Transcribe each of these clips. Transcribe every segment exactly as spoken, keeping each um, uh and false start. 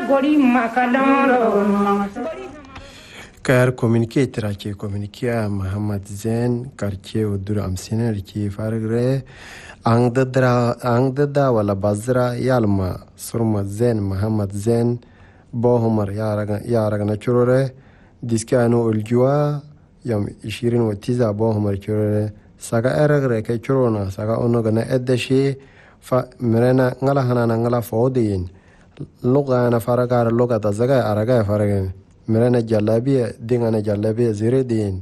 Car communiqué traqué communiqué à Mohamed Zen quartier Odur Amsiner qui fargre angdadra angdada wala bazra yalma surma Zen Mohamed Zen bohumar yaraga yaraga naturore diskano uljua yam ishirin watiza bohumar churore saga eragre ke churona saga ono gana eddashi fa merena ngala hanana ngala fodin lugana faragar lugata zaga araga faragen merena jalabiya dingana jalabiya ziredin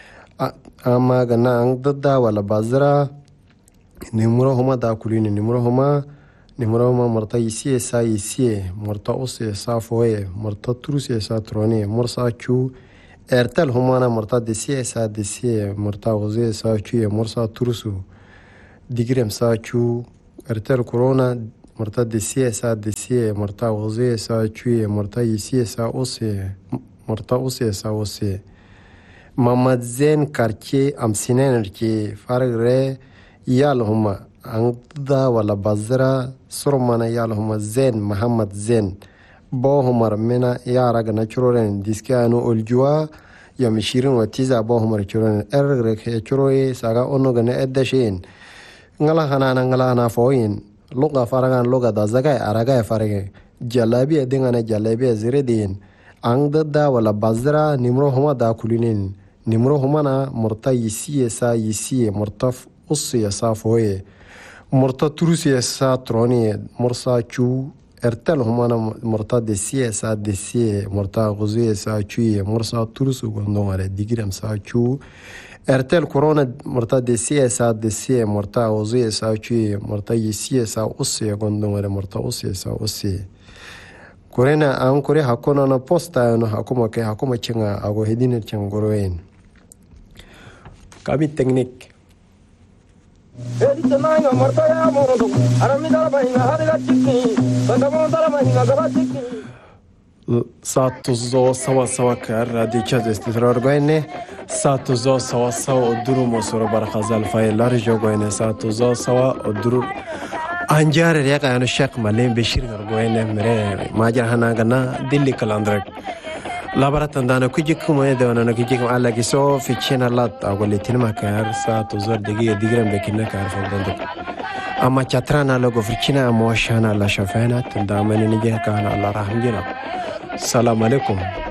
ama gana angdada wala bazra nimro homa da kulini nimro homa nimro homa marta yisiye sa yisiye marta ose sa foye marta trusiye sa troni morsa chu ertel homana marta desiye sa desiye marta oze sa chu morsa trusu digrem sa chu ertel corona marta desiye sa desiye marta oze sa chu marta yisiye sa ose marta ose sa ose Mohamed Zen quartier amsinen ki fargre yal huma angda wala bazra surmana yal huma Zen Mohamed Zen bo humar mena yaraga naturoren diskanu uljua yamishirin watiza bo humar churoren ergre ke churoye saga ono gane eddashin ngala hanana ngala hana foyin luga faragan luga da zaga araga farage jalabi dingana jalabi ziredin angda wala bazra nimro huma da kulinin nimro humana murta yisiye sa yisiye murta ussiye sa foye murta turusiye sa troniye mursa chu ertel humana murta desiye sa desiye murta guziye sa chuye mursa turusu gondomare digrem sa chu ertel corona murta desiye sa desiye murta guziye sa chuye murta yisiye sa ussiye gondomare murta ussiye sa ussiye korena an kore hakona na posta no hakuma ke hakuma chinga ago hedine changoroen kabi teknik Satuzo sawa sawa kar radicha destiror goine Satuzo sawa sawa oduru mosoro barkhazal faylar jogoine Satuzo sawa oduru anjar riya anu shek malim beshir goine mere majar hana gana dilli kalandrak labarat andana kujikum ede wana kujikum alla kiso fi china lat agoli tinma kar Satuzo digi digram bekinna kar fodando amma chatrana logo fi china moshana la shafana tandamani nije kana alla rahmjina السلام عليكم